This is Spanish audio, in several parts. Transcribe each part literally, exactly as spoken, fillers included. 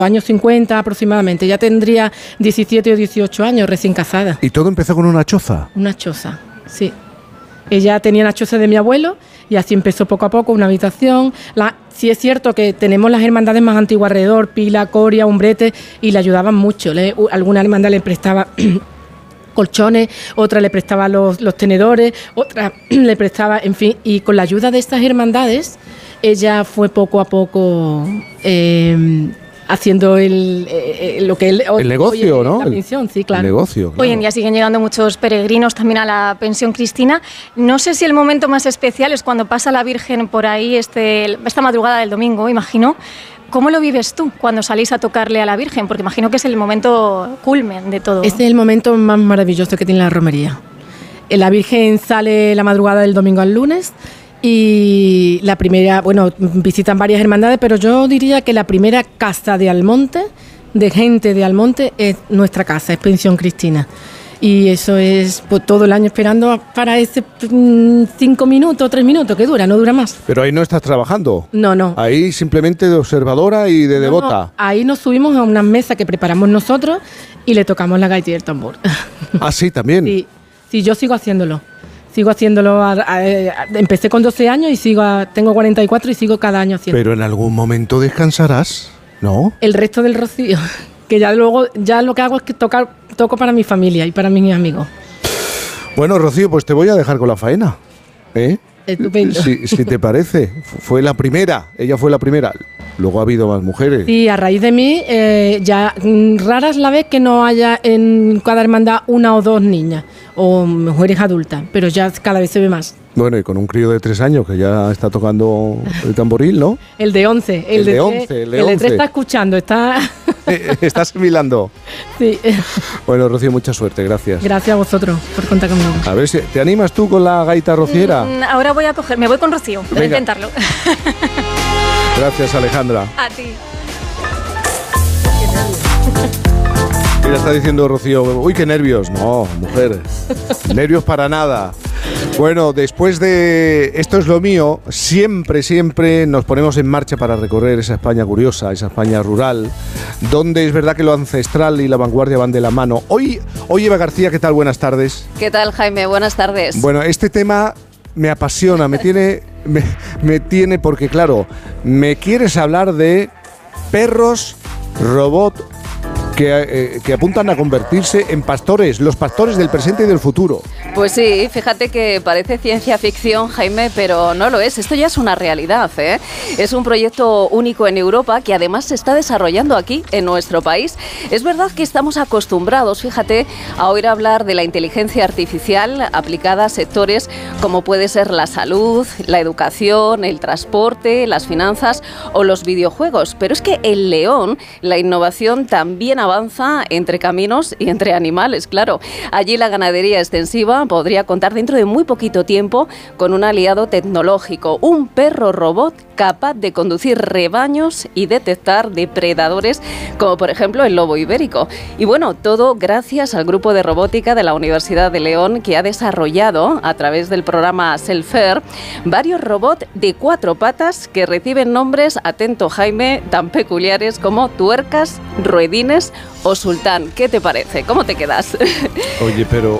años cincuenta aproximadamente. Ya tendría diecisiete o dieciocho años, recién casada. ¿Y todo empezó con una choza? Una choza, sí. Ella tenía la choza de mi abuelo y así empezó poco a poco, una habitación. La, sí es cierto que tenemos las hermandades más antiguas alrededor, Pila, Coria, Umbrete, y le ayudaban mucho. Le, alguna hermandad le prestaba colchones, otra le prestaba los, los tenedores, otra le prestaba, en fin, y con la ayuda de estas hermandades, ella fue poco a poco eh, haciendo el, eh, lo que él... El negocio, hoy, ¿no? La pensión, sí, claro. El negocio, claro. Hoy en día siguen llegando muchos peregrinos también a la pensión Cristina. No sé si el momento más especial es cuando pasa la Virgen por ahí este, esta madrugada del domingo, imagino. ¿Cómo lo vives tú cuando salís a tocarle a la Virgen? Porque imagino que es el momento culmen de todo. Este es el momento más maravilloso que tiene la romería. La Virgen sale la madrugada del domingo al lunes y la primera, bueno, visitan varias hermandades, pero yo diría que la primera casa de Almonte, de gente de Almonte, es nuestra casa, es Pensión Cristina. Y eso es pues, todo el año esperando para ese mmm, cinco minutos, tres minutos, que dura, no dura más. Pero ahí no estás trabajando. No, no. Ahí simplemente de observadora y de no, devota. No, ahí nos subimos a una mesa que preparamos nosotros y le tocamos la gaita y el tambor. Ah, sí, también. Sí, sí, yo sigo haciéndolo. Sigo haciéndolo, a, a, a, empecé con doce años y sigo a, tengo cuarenta y cuatro y sigo cada año haciendo. Pero en algún momento descansarás, ¿no? El resto del rocío, que ya luego, ya lo que hago es que tocar, toco para mi familia y para mis amigos. Bueno, Rocío, pues te voy a dejar con la faena, ¿eh? Estupendo. Si, si te parece, fue la primera, ella fue la primera. Luego ha habido más mujeres. Sí, a raíz de mí, eh, ya mm, rara es la vez que no haya en cada hermandad una o dos niñas o mujeres adultas, pero ya cada vez se ve más. Bueno, y con un crío de tres años que ya está tocando el tamboril, ¿no? El de once. El, el de, de once, tres, el de el once. El de tres está escuchando, está... está asimilando. Sí. Bueno, Rocío, mucha suerte, gracias. Gracias a vosotros por contar conmigo. A ver, si ¿te animas tú con la gaita rociera? Mm, ahora voy a coger, me voy con Rocío, para Venga. intentarlo. Gracias, Alejandra. A ti. Mira, está diciendo Rocío, uy, qué nervios. No, mujer, nervios para nada. Bueno, después de Esto es lo mío, siempre, siempre nos ponemos en marcha para recorrer esa España curiosa, esa España rural, donde es verdad que lo ancestral y la vanguardia van de la mano. Hoy, hoy Eva García, ¿qué tal? Buenas tardes. ¿Qué tal, Jaime? Buenas tardes. Bueno, este tema me apasiona, me tiene, me, me tiene porque, claro, me quieres hablar de perros robot que, eh, que apuntan a convertirse en pastores, los pastores del presente y del futuro. Pues sí, fíjate que parece ciencia ficción, Jaime, pero no lo es. Esto ya es una realidad, ¿eh? Es un proyecto único en Europa que además se está desarrollando aquí, en nuestro país. Es verdad que estamos acostumbrados, fíjate, a oír hablar de la inteligencia artificial aplicada a sectores como puede ser la salud, la educación, el transporte, las finanzas o los videojuegos. Pero es que en León la innovación también avanza entre caminos y entre animales, claro. Allí la ganadería extensiva podría contar dentro de muy poquito tiempo con un aliado tecnológico, un perro robot capaz de conducir rebaños y detectar depredadores como por ejemplo el lobo ibérico. Y bueno, todo gracias al grupo de robótica de la Universidad de León, que ha desarrollado a través del programa Selfer varios robots de cuatro patas que reciben nombres, atento Jaime, tan peculiares como tuercas, ruedines o sultán. ¿Qué te parece? ¿Cómo te quedas? Oye, pero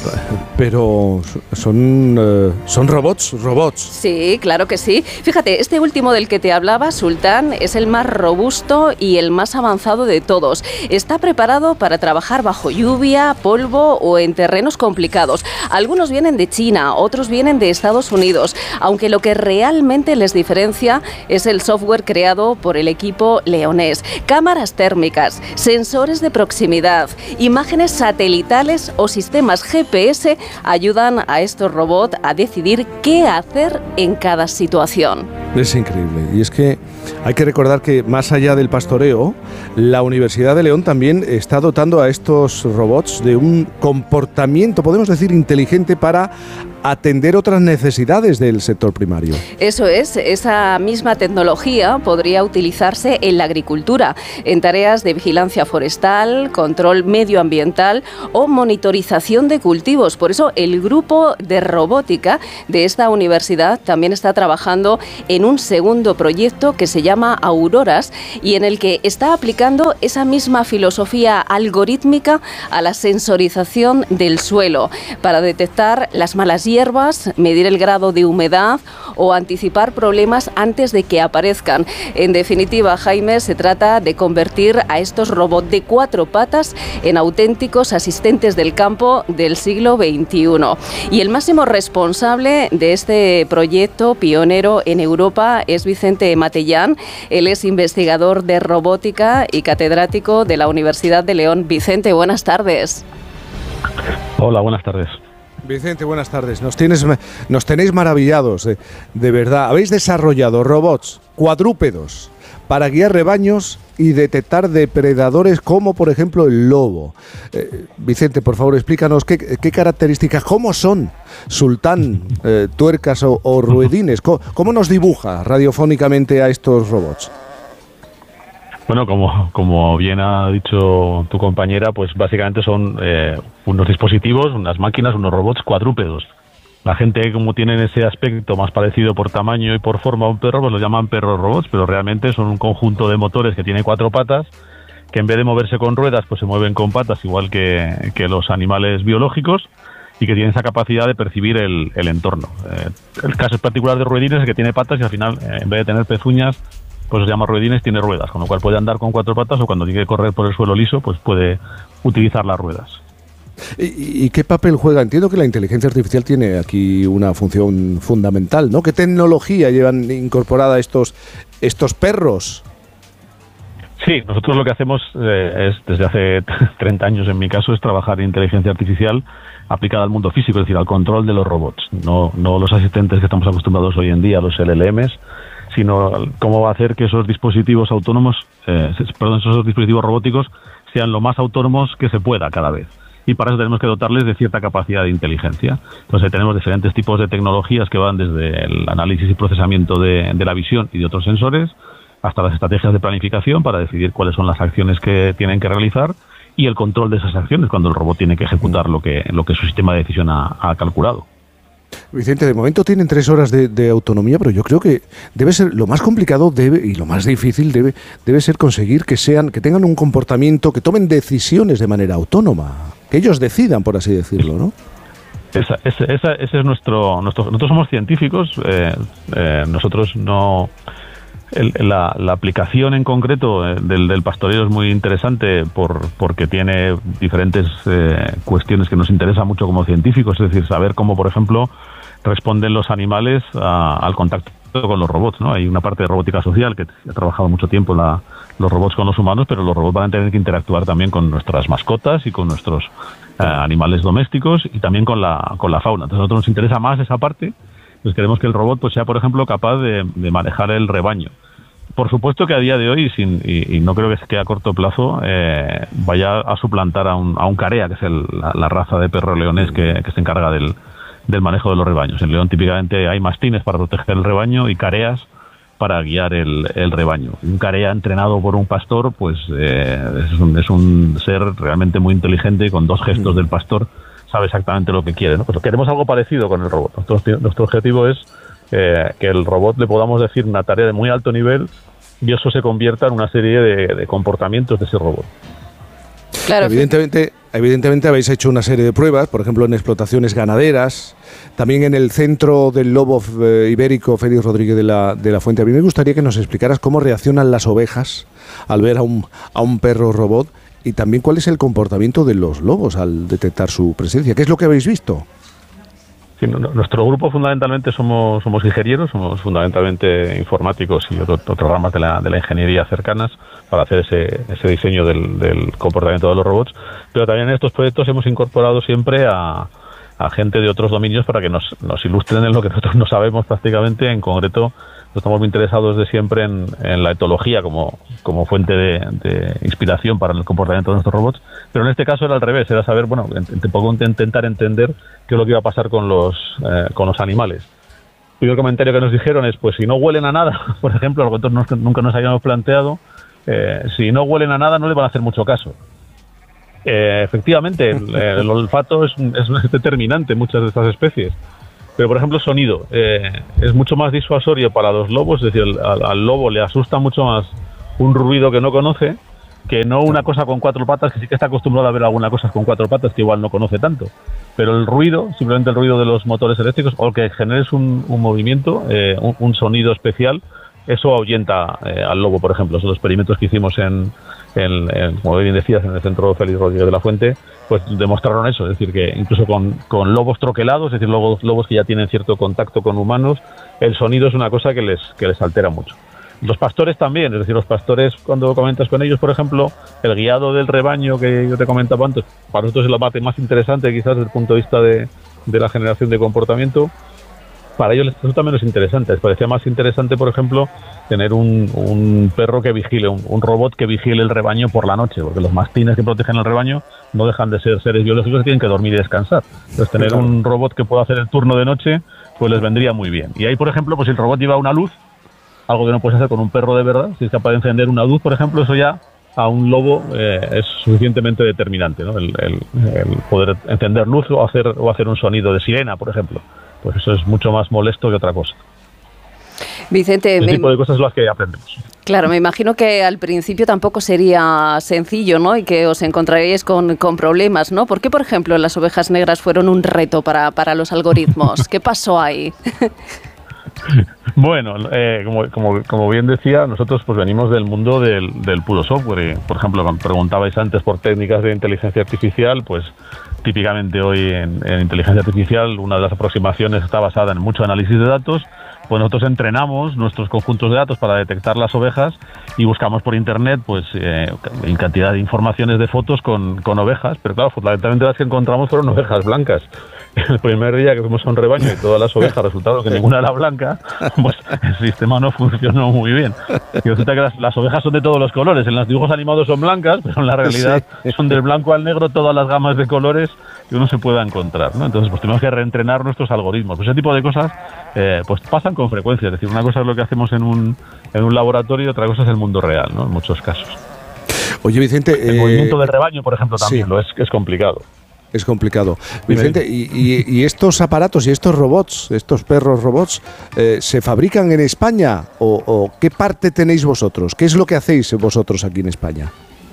pero son uh, son robots, robots. Sí, claro que sí. Fíjate, este último del que te hablaba, Sultán, es el más robusto y el más avanzado de todos. Está preparado para trabajar bajo lluvia, polvo o en terrenos complicados. Algunos vienen de China, otros vienen de Estados Unidos, aunque lo que realmente les diferencia es el software creado por el equipo leonés. Cámaras térmicas, sensores de proximidad, imágenes satelitales o sistemas G P S ayudan a estos robots a decidir qué hacer en cada situación. Es increíble. Y es que hay que recordar que más allá del pastoreo, la Universidad de León también está dotando a estos robots de un comportamiento, podemos decir, inteligente para atender otras necesidades del sector primario. Eso es, esa misma tecnología podría utilizarse en la agricultura, en tareas de vigilancia forestal, control medioambiental o monitorización de cultivos. Por eso el grupo de robótica de esta universidad también está trabajando en un segundo proyecto que se llama Auroras y en el que está aplicando esa misma filosofía algorítmica a la sensorización del suelo para detectar las malas hierbas, medir el grado de humedad o anticipar problemas antes de que aparezcan. En definitiva, Jaime, se trata de convertir a estos robots de cuatro patas en auténticos asistentes del campo del siglo veintiuno. Y el máximo responsable de este proyecto pionero en Europa es Vicente Matellán. Él es investigador de robótica y catedrático de la Universidad de León. Vicente, buenas tardes. Hola, buenas tardes. Vicente, buenas tardes. Nos, tienes, nos tenéis maravillados, de, de verdad. Habéis desarrollado robots cuadrúpedos para guiar rebaños y detectar depredadores como, por ejemplo, el lobo. Eh, Vicente, por favor, explícanos qué, qué características, cómo son Sultán, eh, tuercas o, o ruedines, ¿Cómo, cómo nos dibuja radiofónicamente a estos robots. Bueno, como, como bien ha dicho tu compañera, pues básicamente son eh, unos dispositivos, unas máquinas, unos robots cuadrúpedos. La gente, como tienen ese aspecto más parecido por tamaño y por forma a un perro, pues lo llaman perros robots, pero realmente son un conjunto de motores que tiene cuatro patas, que en vez de moverse con ruedas, pues se mueven con patas, igual que, que los animales biológicos, y que tienen esa capacidad de percibir el, el entorno. Eh, el caso particular de ruedines es que tiene patas y al final, eh, en vez de tener pezuñas, pues se llama ruedines, tiene ruedas, con lo cual puede andar con cuatro patas o cuando tiene que correr por el suelo liso, pues puede utilizar las ruedas. ¿Y, y qué papel juega? Entiendo que la inteligencia artificial tiene aquí una función fundamental, ¿no? ¿Qué tecnología llevan incorporada estos, estos perros? Sí, nosotros lo que hacemos eh, es, desde hace treinta años en mi caso, es trabajar en inteligencia artificial aplicada al mundo físico, es decir, al control de los robots, no, no los asistentes que estamos acostumbrados hoy en día, los L L Ms, sino cómo va a hacer que esos dispositivos autónomos, eh, perdón, esos dispositivos robóticos sean lo más autónomos que se pueda cada vez. Y para eso tenemos que dotarles de cierta capacidad de inteligencia. Entonces tenemos diferentes tipos de tecnologías que van desde el análisis y procesamiento de, de la visión y de otros sensores hasta las estrategias de planificación para decidir cuáles son las acciones que tienen que realizar y el control de esas acciones cuando el robot tiene que ejecutar lo que, lo que su sistema de decisión ha, ha calculado. Vicente, de momento tienen tres horas de, de autonomía, pero yo creo que debe ser lo más complicado debe y lo más difícil debe, debe ser conseguir que sean, que tengan un comportamiento, que tomen decisiones de manera autónoma, que ellos decidan, por así decirlo, ¿no? Esa, esa, esa, ese es nuestro, nuestro. Nosotros somos científicos. Eh, eh, nosotros no. El, la, la aplicación en concreto eh, del, del pastoreo es muy interesante por, porque tiene diferentes eh, cuestiones que nos interesan mucho como científicos, es decir, saber cómo, por ejemplo, responden los animales a, al contacto con los robots, ¿no? Hay una parte de robótica social que ha trabajado mucho tiempo la, los robots con los humanos, pero los robots van a tener que interactuar también con nuestras mascotas y con nuestros eh, animales domésticos y también con la, con la fauna. Entonces a nosotros nos interesa más esa parte. Pues queremos que el robot pues sea, por ejemplo, capaz de, de manejar el rebaño. Por supuesto que a día de hoy, sin, y, y no creo que se quede a corto plazo, eh, vaya a suplantar a un, a un carea, que es el, la, la raza de perro leonés que, que se encarga del, del manejo de los rebaños. En León típicamente hay mastines para proteger el rebaño y careas para guiar el, el rebaño. Un carea entrenado por un pastor, pues eh, es, un, es un ser realmente muy inteligente y con dos gestos del pastor sabe exactamente lo que quiere, ¿no? Pues queremos algo parecido con el robot. Nuestro, nuestro objetivo es eh, que el robot le podamos decir una tarea de muy alto nivel y eso se convierta en una serie de, de comportamientos de ese robot. Claro. Evidentemente, evidentemente habéis hecho una serie de pruebas, por ejemplo en explotaciones ganaderas, también en el centro del lobo eh, ibérico Félix Rodríguez de la, de la Fuente. A mí me gustaría que nos explicaras cómo reaccionan las ovejas al ver a un, a un perro robot y también cuál es el comportamiento de los lobos al detectar su presencia. ¿Qué es lo que habéis visto? Sí, no, nuestro grupo fundamentalmente somos somos ingenieros, somos fundamentalmente informáticos y otros otro ramas de la, de la ingeniería cercanas para hacer ese, ese diseño del, del comportamiento de los robots, pero también en estos proyectos hemos incorporado siempre a, a a gente de otros dominios para que nos, nos ilustren en lo que nosotros no sabemos prácticamente. En concreto, estamos muy interesados de siempre en, en la etología como, como fuente de, de inspiración para el comportamiento de nuestros robots, pero en este caso era al revés, era saber, bueno, un poco intentar entender qué es lo que iba a pasar con los, eh, con los animales. El primer comentario que nos dijeron es, pues si no huelen a nada, por ejemplo, algo que nosotros nunca nos habíamos planteado, eh, si no huelen a nada no le van a hacer mucho caso. Eh, efectivamente, el, el olfato es, es determinante en muchas de estas especies. Pero, por ejemplo, sonido. Eh, es mucho más disuasorio para los lobos, es decir, al, al lobo le asusta mucho más un ruido que no conoce que no una cosa con cuatro patas, que sí que está acostumbrado a ver alguna cosa con cuatro patas que igual no conoce tanto. Pero el ruido, simplemente el ruido de los motores eléctricos, o que generes un, un movimiento, eh, un, un sonido especial, eso ahuyenta eh, al lobo, por ejemplo. Son los experimentos que hicimos en, en, en, como bien decías, en el Centro Félix Rodríguez de la Fuente, pues demostraron eso, es decir, que incluso con, con lobos troquelados, es decir, lobos, lobos que ya tienen cierto contacto con humanos, el sonido es una cosa que les, que les altera mucho. Los pastores también, es decir, los pastores, cuando comentas con ellos, por ejemplo, el guiado del rebaño que yo te comentaba antes, para nosotros es la parte más interesante quizás desde el punto de vista de, de la generación de comportamiento. Para ellos les resulta menos interesante. Les parecía más interesante, por ejemplo, tener un, un perro que vigile, un, un robot que vigile el rebaño por la noche, porque los mastines que protegen el rebaño no dejan de ser seres biológicos que tienen que dormir y descansar. Entonces, tener claro. un robot que pueda hacer el turno de noche, pues les vendría muy bien. Y ahí, por ejemplo, pues si el robot lleva una luz, algo que no puedes hacer con un perro de verdad, si es capaz de encender una luz, por ejemplo, eso ya a un lobo eh, es suficientemente determinante, ¿no? El, el, el poder encender luz o hacer, o hacer un sonido de sirena, por ejemplo. Pues eso es mucho más molesto que otra cosa. Vicente, ese me... tipo de cosas son las que aprendemos. Claro, me imagino que al principio tampoco sería sencillo, ¿no? Y que os encontraríais con, con problemas, ¿no? ¿Por qué, por ejemplo, las ovejas negras fueron un reto para, para los algoritmos? ¿Qué pasó ahí? Bueno, eh, como, como, como bien decía, nosotros pues venimos del mundo del, del puro software. Y, por ejemplo, cuando preguntabais antes por técnicas de inteligencia artificial, pues típicamente hoy en, en inteligencia artificial una de las aproximaciones está basada en mucho análisis de datos. Pues nosotros entrenamos nuestros conjuntos de datos para detectar las ovejas y buscamos por internet pues eh, en cantidad de informaciones de fotos con, con ovejas, pero claro, fundamentalmente las que encontramos fueron ovejas blancas. El primer día que fuimos a un rebaño y todas las ovejas resultaron que ninguna era blanca, pues el sistema no funcionó muy bien. Y resulta que las, las ovejas son de todos los colores. En los dibujos animados son blancas, pero en la realidad sí. son del blanco al negro todas las gamas de colores que uno se pueda encontrar, ¿no? Entonces, pues tenemos que reentrenar nuestros algoritmos. Pues ese tipo de cosas eh, pues pasan con frecuencia. Es decir, una cosa es lo que hacemos en un, en un laboratorio y otra cosa es el mundo real, ¿no? En muchos casos. Oye, Vicente... El eh, movimiento del rebaño, por ejemplo, también sí. lo es, es complicado. Es complicado. Vicente, y, y, y estos aparatos y estos robots, estos perros robots, eh, ¿se fabrican en España? ¿O, ¿O qué parte tenéis vosotros? ¿Qué es lo que hacéis vosotros aquí en España?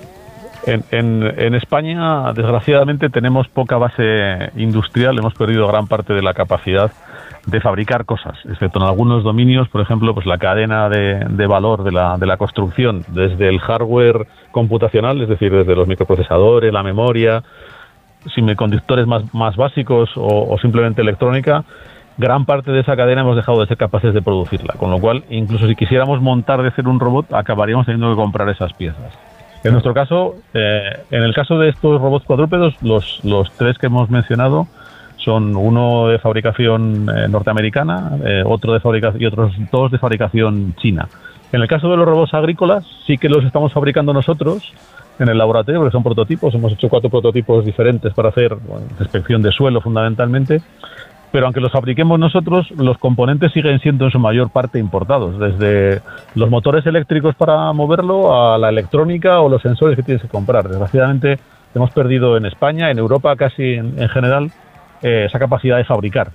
En, en, en España, desgraciadamente, tenemos poca base industrial. Hemos perdido gran parte de la capacidad de fabricar cosas, excepto en algunos dominios, por ejemplo, pues la cadena de, de valor de la, de la construcción, desde el hardware computacional, es decir, desde los microprocesadores, la memoria, semiconductores más, más básicos o, o simplemente electrónica, gran parte de esa cadena hemos dejado de ser capaces de producirla, con lo cual, incluso si quisiéramos montar de cero un robot, acabaríamos teniendo que comprar esas piezas. En nuestro caso, eh, en el caso de estos robots cuadrúpedos, los, los tres que hemos mencionado son uno de fabricación eh, norteamericana, eh, otro de fabricación y otros dos de fabricación china. En el caso de los robots agrícolas, sí que los estamos fabricando nosotros en el laboratorio, porque son prototipos. Hemos hecho cuatro prototipos diferentes para hacer bueno, inspección de suelo fundamentalmente, pero aunque los fabriquemos nosotros, los componentes siguen siendo en su mayor parte importados, desde los motores eléctricos para moverlo a la electrónica o los sensores que tienes que comprar. Desgraciadamente hemos perdido en España, en Europa casi en, en general, eh, esa capacidad de fabricar.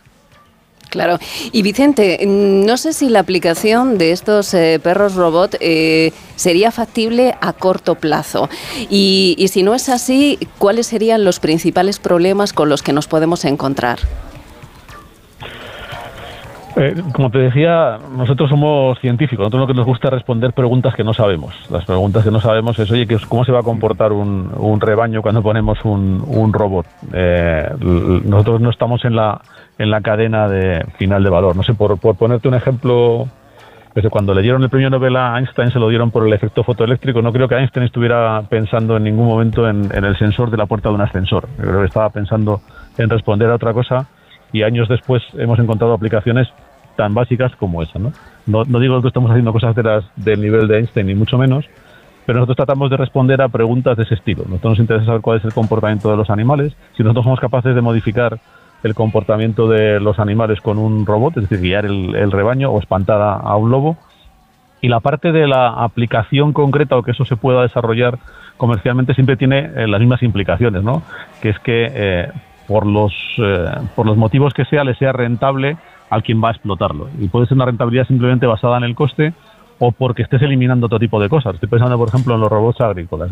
Claro. Y Vicente, no sé si la aplicación de estos eh, perros robot eh, sería factible a corto plazo. Y, y si no es así, ¿cuáles serían los principales problemas con los que nos podemos encontrar? Eh, como te decía, nosotros somos científicos. Nosotros lo que nos gusta es responder preguntas que no sabemos. Las preguntas que no sabemos es, oye, ¿cómo se va a comportar un, un rebaño cuando ponemos un, un robot? Eh, nosotros no estamos en la en la cadena de final de valor. No sé, por, por ponerte un ejemplo, desde cuando le dieron el premio Nobel a Einstein, se lo dieron por el efecto fotoeléctrico. No creo que Einstein estuviera pensando en ningún momento en, en el sensor de la puerta de un ascensor. Yo creo que estaba pensando en responder a otra cosa, y años después hemos encontrado aplicaciones tan básicas como esa, ¿no? No, no digo que estamos haciendo cosas de las, del nivel de Einstein, ni mucho menos, pero nosotros tratamos de responder a preguntas de ese estilo. Nosotros nos interesa saber cuál es el comportamiento de los animales. Si nosotros somos capaces de modificar el comportamiento de los animales con un robot, es decir, guiar el, el rebaño o espantar a, a un lobo, y la parte de la aplicación concreta o que eso se pueda desarrollar comercialmente siempre tiene eh, las mismas implicaciones, ¿no? Que es que eh, por los eh, por los motivos que sea, le sea rentable al quien va a explotarlo. Y puede ser una rentabilidad simplemente basada en el coste o porque estés eliminando otro tipo de cosas. Estoy pensando, por ejemplo, en los robots agrícolas.